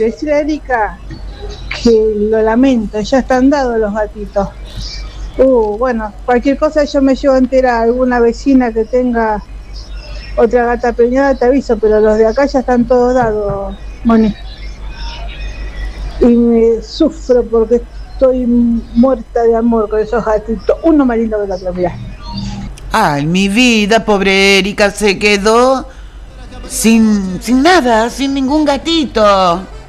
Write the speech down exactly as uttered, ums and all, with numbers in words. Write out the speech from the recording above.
decirle a Erika que lo lamento, ya están dados los gatitos. Uh, bueno, cualquier cosa yo me llevo entera a alguna vecina que tenga otra gata preñada, te aviso, pero los de acá ya están todos dados, Moni. Y me sufro porque estoy muerta de amor con esos gatitos. Uno más lindo que el otro, mirá. Ay, mi vida, pobre Erika, se quedó sin, sin nada, sin ningún gatito.